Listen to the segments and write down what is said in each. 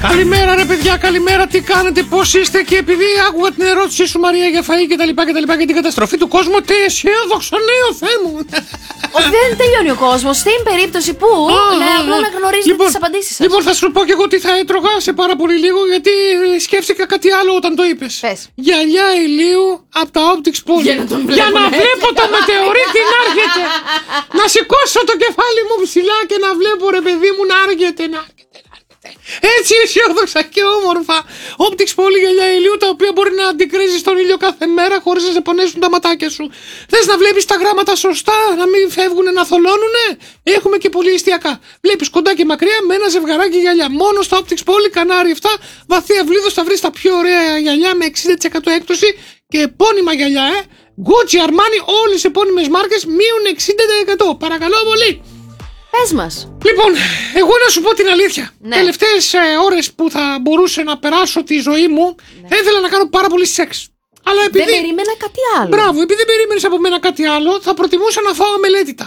Καλημέρα ρε παιδιά, καλημέρα, τι κάνετε, πώς είστε? Και επειδή άκουγα την ερώτησή σου Μαρία για φαΐ και τα λοιπά και την καταστροφή του κόσμου, τι αισιόδοξο νέο Θεέ μου. Όχι, δεν τελειώνει ο κόσμος. Στην περίπτωση που απλά να γνωρίζετε τις απαντήσεις σας. Λοιπόν, θα σου πω και εγώ τι θα έτρωγα σε πάρα πολύ λίγο, γιατί σκέφτηκα κάτι άλλο όταν το είπες. Πες. Γυαλιά ηλίου από τα Optics Poly. Για να βλέπω το μετεωρίτη να έρχεται. Να σηκώσω το κεφάλι μου ψηλά και να βλέπω ρε παιδί μου να έρχεται. Έτσι αισιόδοξα και όμορφα. Optics Poly γυαλιά ηλίου, τα οποία μπορεί να αντικρίζεις τον ήλιο κάθε μέρα χωρίς να σε πονέσουν τα ματάκια σου. Θες να βλέπεις τα γράμματα σωστά, να μην φεύγουνε, να θολώνουνε? Έχουμε και πολύ εστιακά. Βλέπεις κοντά και μακριά με ένα ζευγαράκι γυαλιά. Μόνο στα Optics Poly, Κανάρι 7, βαθύ αυλίδος, θα βρεις τα πιο ωραία γυαλιά με 60% έκπτωση και επώνυμα γυαλιά, Gucci, Armani, όλες οι επώνυμες μάρκες μείον 60%. Παρακαλώ πολύ. Πες μας. Λοιπόν, εγώ να σου πω την αλήθεια. Ναι. Τελευταίες ώρες που θα μπορούσε να περάσω τη ζωή μου, θα ήθελα να κάνω πάρα πολύ σεξ. Αλλά επειδή... Δεν περίμενα κάτι άλλο. Μπράβο, επειδή δεν περίμενες από μένα κάτι άλλο, θα προτιμούσα να φάω αμελέτητα.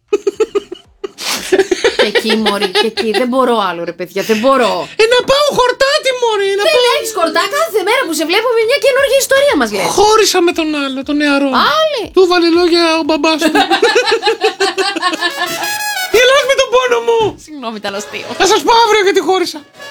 Και εκεί, μωρή, και εκεί. Δεν μπορώ άλλο, ρε παιδιά, δεν μπορώ. Να πάω χορτάτι, μωρή. Δεν έχεις χορτά, κάθε μέρα που σε βλέπω με μια καινούργια ιστορία μας λες. Χώρισα με τον άλλο, τον νεαρό. Άλλη. Του βάλε λόγια ο μπαμπάς του. Γελάς με τον πόνο μου. Συγγνώμη, ήταν αστείο. Θα σας πω αύριο γιατί χώρισα.